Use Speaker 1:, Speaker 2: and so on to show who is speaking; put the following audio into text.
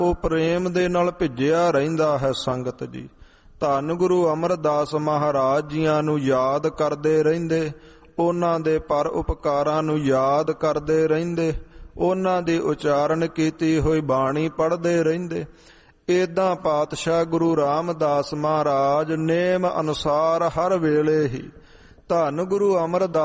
Speaker 1: ਉਹ ਪ੍ਰੇਮ ਦੇ ਨਾਲ ਭਿੱਜਿਆ ਰਹਿੰਦਾ ਹੈ ਸੰਗਤ ਜੀ। ਧੰਨ ਗੁਰੂ ਅਮਰਦਾਸ ਮਹਾਰਾਜ ਜੀਆਂ ਨੂੰ ਯਾਦ ਕਰਦੇ ਰਹਿੰਦੇ, ਉਹਨਾਂ ਦੇ ਪਰ ਉਪਕਾਰਾਂ ਨੂੰ ਯਾਦ ਕਰਦੇ ਰਹਿੰਦੇ, ਉਹਨਾਂ ਦੀ ਉਚਾਰਨ ਕੀਤੀ ਹੋਈ ਬਾਣੀ ਪੜ੍ਹਦੇ ਰਹਿੰਦੇ। ਏਦਾਂ ਪਾਤਸ਼ਾਹ ਗੁਰੂ ਰਾਮਦਾਸ ਮਹਾਰਾਜ ਨੇਮ ਅਨੁਸਾਰ ਹਰ ਵੇਲੇ ਹੀ ਧੰਨ ਗੁਰੂ ਅਮਰਦਾਸ